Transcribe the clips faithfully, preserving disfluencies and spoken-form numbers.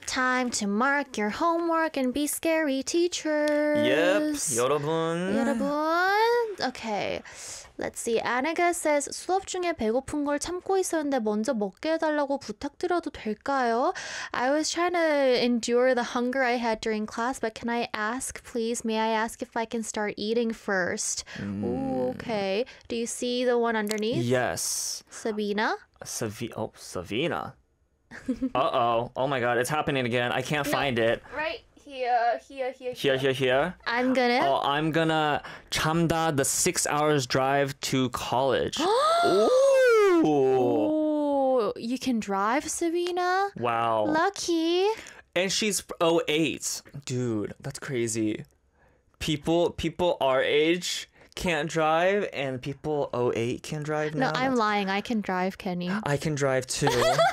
Time to mark your homework and be scary teachers. Yep, 여러분. 여러분. Okay. Let's see. Anaga says 수업 중에 배고픈 걸 참고 있었는데 먼저 먹게 해달라고 부탁드려도 될까요? I was trying to endure the hunger I had during class, but can I ask, please? May I ask if I can start eating first? Mm. Ooh, okay. Do you see the one underneath? Yes. Sabina? Savi- oh, Savina. Uh-oh. Oh my god, it's happening again. I can't no, find it. Right here, here, here, here. Here, here, here. I'm gonna... Oh, I'm gonna 참다 the six hours drive to college. Ooh. Ooh. You can drive, Sabina? Wow. Lucky. And she's oh eight. Dude, that's crazy. People, people our age... can't drive and people oh eight can drive now. No, I'm lying. I can drive, Kenny. I can drive too.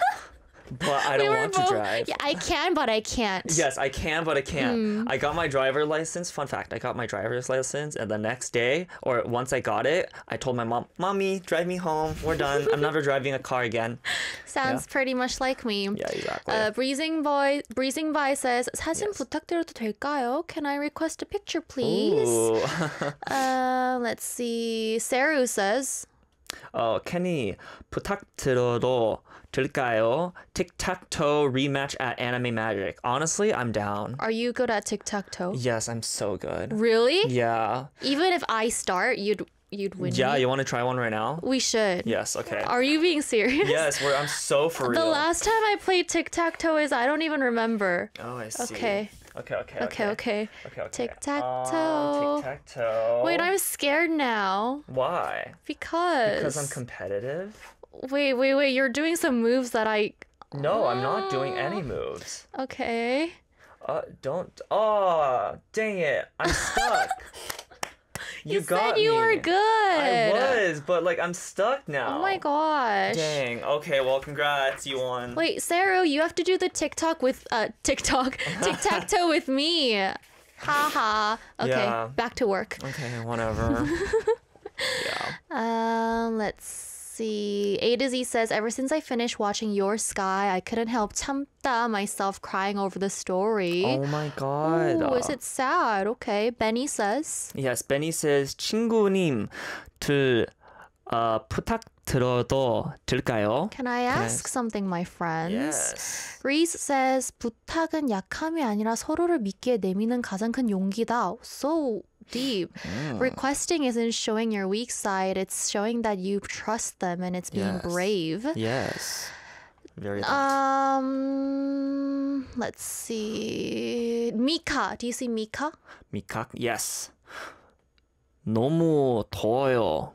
But I don't we want both, to drive. Yeah, I can, but I can't. Yes, I can, but I can't. Mm. I got my driver license. Fun fact, I got my driver's license and the next day, or once I got it, I told my mom, Mommy, drive me home. We're done. I'm never driving a car again. Sounds yeah. pretty much like me. Yeah, exactly. Uh, Breezing Boy, Breezing by says, 사진 yes. 부탁드려도 될까요? Can I request a picture, please? uh, let's see. Saru says, 어, Kenny, 부탁드려도 될까요? Tic-tac-toe rematch at Anime Magic. Honestly, I'm down. Are you good at tic-tac-toe? Yes, I'm so good. Really? Yeah. Even if I start, you'd you'd win Yeah, me? You want to try one right now? We should. Yes, okay. Are you being serious? Yes, we're, I'm so for real. The last time I played tic-tac-toe is, I don't even remember. Oh, I see. Okay. Okay, okay, okay. okay. Okay, okay, okay. Tic-tac-toe. Uh, tic-tac-toe. Wait, I'm scared now. Why? Because... Because I'm competitive? Wait, wait, wait. You're doing some moves that I... No, I'm not doing any moves. Okay. Uh, don't... Oh, dang it. I'm stuck. You, you got said you me. were good. I was, but like I'm stuck now. Oh my gosh. Dang. Okay, well, congrats. You won. Wait, Sarah, you have to do the TikTok with uh TikTok tic-tac-toe with me. Ha ha. Okay, yeah. back to work. Okay, whatever. yeah. Um, let's see. A to Z says, ever since I finished watching Your Sky, I couldn't help 참다 myself crying over the story. Oh my god. Oh, is it sad? Okay. Benny says. Yes, Benny says, 친구님, 들, uh, 부탁드려도 될까요? Can I ask yes. something, my friends? Yes. Reese says, 부탁은 약함이 아니라 서로를 믿기에 내미는 가장 큰 용기다. So deep. Mm. Requesting isn't showing your weak side. It's showing that you trust them and it's being yes. brave. Yes. Very nice. Um, let's see. Mika. Do you see Mika? Mika? Yes. 너무 더워요.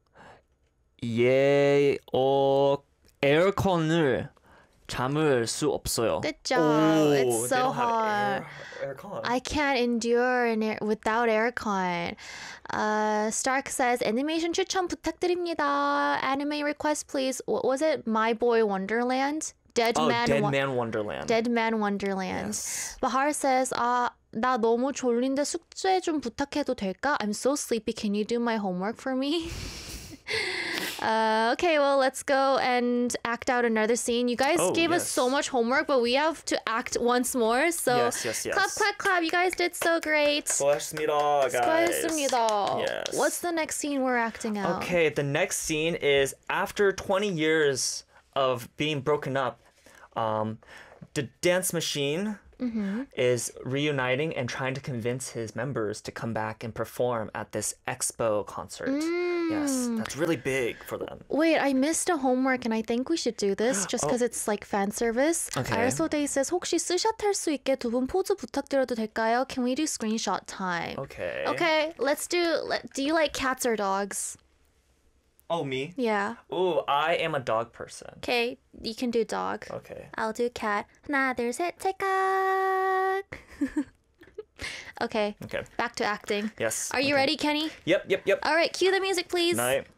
예, 어, 에어컨을 잠을 수 없어요. Good job. Oh, it's so hard. Air, aircon. I can't endure an air, without aircon. Uh, Stark says, animation 추천 부탁드립니다. Anime request, please. What was it? My Boy Wonderland? Dead oh, Man Dead Wo- Man Wonderland. Dead Man Wonderland. Yes. Bahar says, 아, 나 너무 졸린데 숙제 좀 부탁해도 될까? I'm so sleepy. Can you do my homework for me? Uh, okay, well, let's go and act out another scene. You guys oh, gave yes. us so much homework, but we have to act once more. So, yes, yes, yes. clap, clap, clap. You guys did so great. 수고하셨습니다, guys. 수고하셨습니다. Yes. What's the next scene we're acting out? Okay, the next scene is after twenty years of being broken up, um, the dance machine mm-hmm. is reuniting and trying to convince his members to come back and perform at this expo concert. Mm. Yes, that's really big for them. Wait, I missed a homework and I think we should do this just because oh. it's like fan service. Okay. 알소데이 says, 혹시 스샷 할 수 있게 두 분 포즈 부탁드려도 될까요? Can we do screenshot time? Okay. Okay, let's do, let, do you like cats or dogs? Oh, me? Yeah. Oh, I am a dog person. Okay, you can do dog. Okay. I'll do cat. 하나, 둘, 셋, 찰칵. Okay. Okay. Back to acting. Yes. Are you okay. ready, Kenny? Yep, yep, yep. All right, cue the music, please. Night.